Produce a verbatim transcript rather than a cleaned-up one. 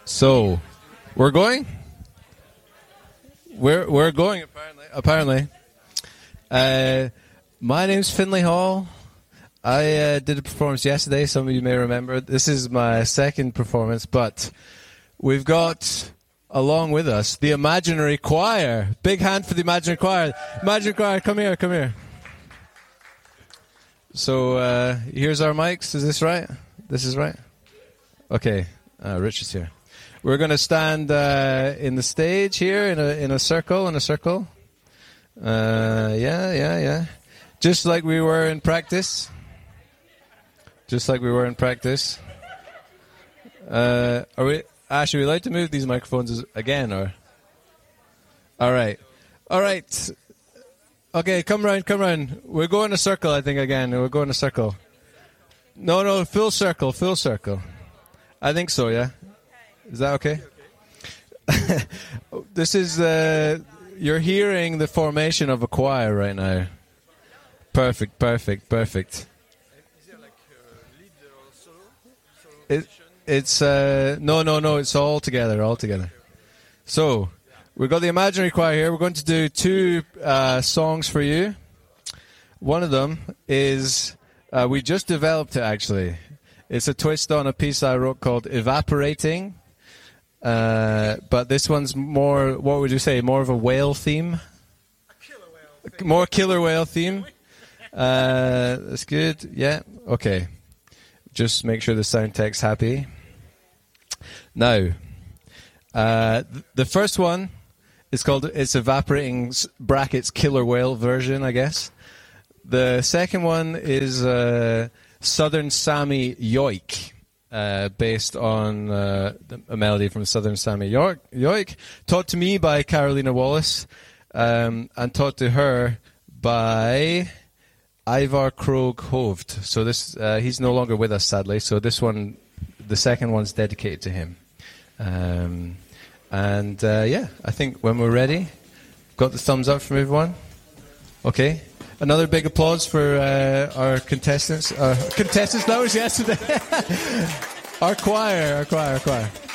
So, we're going? We're we're going, apparently. Apparently. Uh, my name's Finlay Hall. I uh, did a performance yesterday, some of you may remember. This is my second performance, but we've got, along with us, the Imaginary Choir. Big hand for the Imaginary Choir. Imaginary Choir, come here, come here. So, uh, here's our mics. Is this right? This is right? Okay. Uh, Rich is here. We're going to stand uh, in the stage here in a in a circle, in a circle. Uh, yeah, yeah, yeah. Just like we were in practice. Just like we were in practice. Uh, are we? Ash, are we allowed to move these microphones again, or? All right, all right. Okay, come round, come round. We're going a circle, I think, again. We're going a circle. No, no, full circle, full circle. I think so, yeah. Is that okay? This is, uh, you're hearing the formation of a choir right now. Perfect, perfect, perfect. Is there like a lead or solo? solo it, it's, uh, no, no, no, it's all together, all together. So, we've got the Imaginary Choir here. We're going to do two uh, songs for you. One of them is, uh, we just developed it actually. It's a twist on a piece I wrote called Evaporating. Uh, but this one's more, what would you say, more of a whale theme? A killer whale theme. More killer whale theme. Uh, that's good. Yeah, okay. Just make sure the sound tech's happy. Now, uh, th- the first one is called, it's Evaporating brackets killer whale version, I guess. The second one is uh, Southern Sami Yoik. Uh, based on uh, the, a melody from Southern Sami York, Yoik, taught to me by Carolina Wallace, um, and taught to her by Ivar Krog Hovd. So this, uh, he's no longer with us, sadly. So this one, the second one's dedicated to him. Um, and uh, yeah, I think when we're ready, got the thumbs up from everyone. Okay. Another big applause for uh, our contestants. Our contestants, that was yesterday. Our choir, our choir, our choir.